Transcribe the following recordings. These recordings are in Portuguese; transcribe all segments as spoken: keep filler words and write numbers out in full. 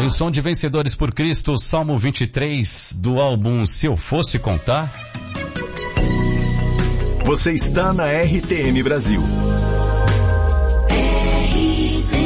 Foi o som de Vencedores por Cristo, Salmo vinte e três, do álbum Se Eu Fosse Contar. Você está na R T M Brasil. R T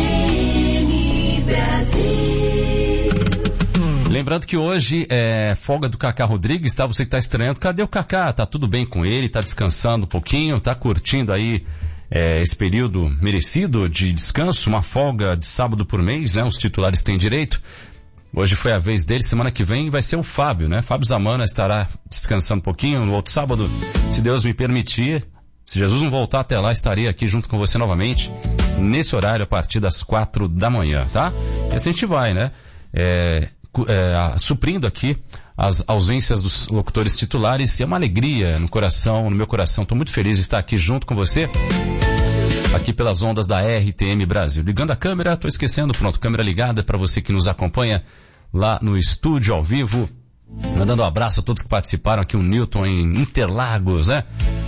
M Brasil. Lembrando que hoje é folga do Cacá Rodrigues, tá? Você que tá estranhando, cadê o Cacá? Tá tudo bem com ele, tá descansando um pouquinho, tá curtindo aí É, esse período merecido de descanso, uma folga de sábado por mês, né? Os titulares têm direito. Hoje foi a vez dele, semana que vem vai ser o Fábio, né? Fábio Zamana estará descansando um pouquinho no outro sábado, se Deus me permitir. Se Jesus não voltar até lá, estarei aqui junto com você novamente, nesse horário, a partir das quatro da manhã, tá? E assim a gente vai, né? É, é, suprindo aqui as ausências dos locutores titulares, e é uma alegria no coração, no meu coração. Estou muito feliz de estar aqui junto com você, aqui pelas ondas da R T M Brasil. Ligando a câmera, estou esquecendo, pronto, câmera ligada para você que nos acompanha lá no estúdio ao vivo. Mandando um abraço a todos que participaram aqui, o Newton em Interlagos, né?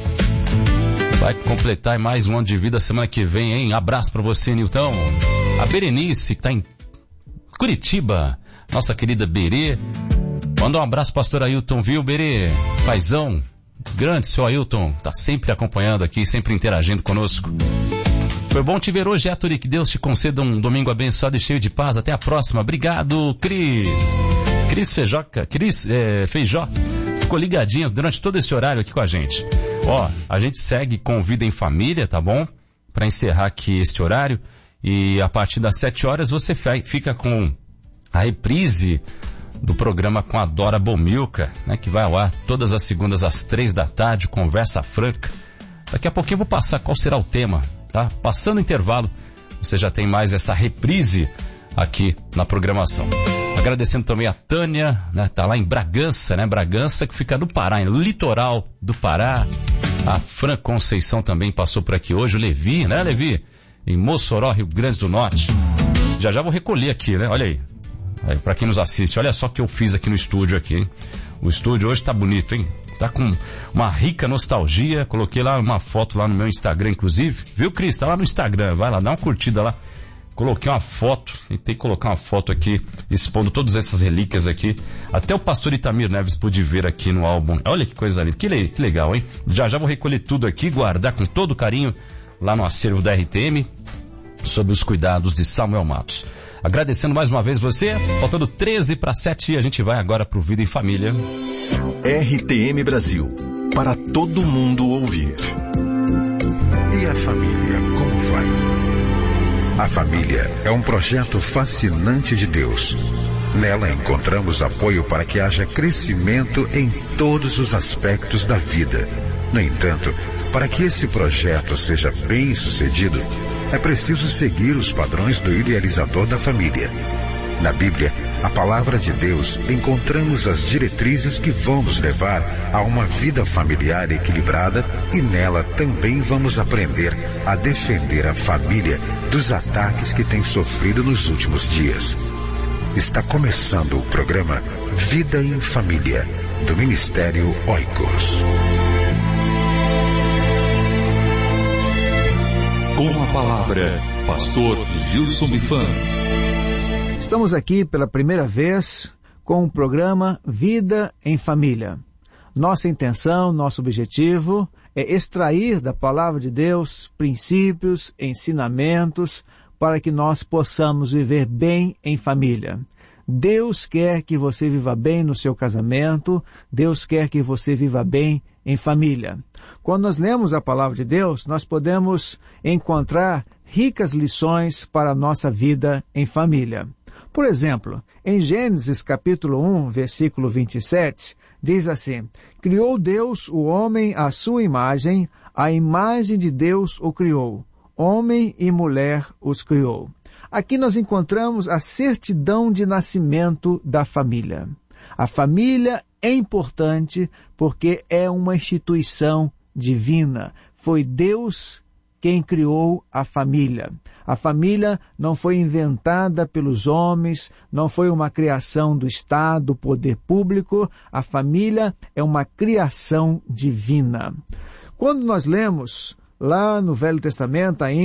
Vai completar mais um ano de vida semana que vem, hein? Abraço para você, Newton. A Berenice, que está em Curitiba, nossa querida Berê. Manda um abraço, pastor Ailton, viu, Berê? Paizão, grande, seu Ailton, tá sempre acompanhando aqui, sempre interagindo conosco. Foi bom te ver hoje, Héctor, que Deus te conceda um domingo abençoado e cheio de paz. Até a próxima. Obrigado, Cris. Cris Feijoca, Cris é, Feijó, ficou ligadinho durante todo esse horário aqui com a gente. Ó, a gente segue com Vida em Família, tá bom? Pra encerrar aqui este horário. E a partir das sete horas você fica com a reprise do programa com a Dora Bomilca, né, que vai ao ar todas as segundas às três da tarde, Conversa Franca. Daqui a pouquinho eu vou passar qual será o tema, tá? Passando o intervalo, você já tem mais essa reprise aqui na programação. Agradecendo também a Tânia, né, tá lá em Bragança, né, Bragança que fica no Pará, no litoral do Pará. A Fran Conceição também passou por aqui hoje, o Levi, né, Levi? Em Mossoró, Rio Grande do Norte. Já já vou recolher aqui, né, olha aí. Aí, pra quem nos assiste, olha só o que eu fiz aqui no estúdio aqui, hein? O estúdio hoje tá bonito, hein? Tá com uma rica nostalgia. Coloquei lá uma foto lá no meu Instagram, inclusive. Viu, Cris? Tá lá no Instagram. Vai lá, dá uma curtida lá. Coloquei uma foto. Tentei colocar uma foto aqui, expondo todas essas relíquias aqui. Até o pastor Itamir Neves pôde ver aqui no álbum. Olha que coisa linda. Que, le- que legal, hein? Já já vou recolher tudo aqui, guardar com todo carinho lá no acervo da R T M, sob os cuidados de Samuel Matos. Agradecendo mais uma vez você, faltando treze para sete, a gente vai agora pro Vida em Família. R T M Brasil, para todo mundo ouvir. E a família, como vai? A família é um projeto fascinante de Deus. Nela encontramos apoio para que haja crescimento em todos os aspectos da vida. No entanto, para que esse projeto seja bem sucedido, é preciso seguir os padrões do idealizador da família. Na Bíblia, a palavra de Deus, encontramos as diretrizes que vão nos levar a uma vida familiar equilibrada, e nela também vamos aprender a defender a família dos ataques que tem sofrido nos últimos dias. Está começando o programa Vida em Família, do Ministério Oikos. Com a palavra, pastor Gilson Bifan. Estamos aqui pela primeira vez com o programa Vida em Família. Nossa intenção, nosso objetivo é extrair da palavra de Deus princípios, ensinamentos, para que nós possamos viver bem em família. Deus quer que você viva bem no seu casamento, Deus quer que você viva bem em família. Quando nós lemos a palavra de Deus, nós podemos encontrar ricas lições para a nossa vida em família. Por exemplo, em Gênesis capítulo um, versículo vinte e sete, diz assim: criou Deus o homem à sua imagem, a imagem de Deus o criou, homem e mulher os criou. Aqui nós encontramos a certidão de nascimento da família. A família é importante porque é uma instituição divina. Foi Deus quem criou a família. A família não foi inventada pelos homens, não foi uma criação do Estado, do poder público. A família é uma criação divina. Quando nós lemos lá no Velho Testamento, ainda